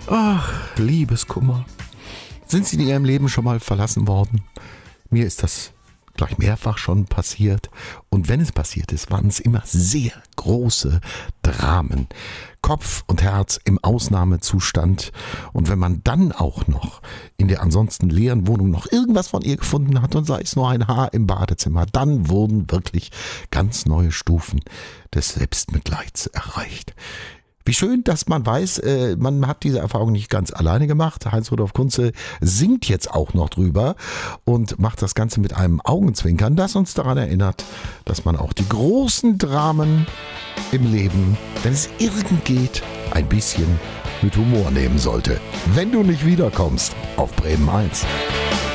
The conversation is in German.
Ach, Liebeskummer. Sind Sie in Ihrem Leben schon mal verlassen worden? Mir ist das gleich mehrfach schon passiert. Und wenn es passiert ist, waren es immer sehr große Dramen. Kopf und Herz im Ausnahmezustand. Und wenn man dann auch noch in der ansonsten leeren Wohnung noch irgendwas von ihr gefunden hat und sei es nur ein Haar im Badezimmer, dann wurden wirklich ganz neue Stufen des Selbstmitleids erreicht. Wie schön, dass man weiß, man hat diese Erfahrung nicht ganz alleine gemacht. Heinz-Rudolf Kunze singt jetzt auch noch drüber und macht das Ganze mit einem Augenzwinkern, das uns daran erinnert, dass man auch die großen Dramen im Leben, wenn es irgend geht, ein bisschen mit Humor nehmen sollte. Wenn du nicht wiederkommst auf Bremen 1.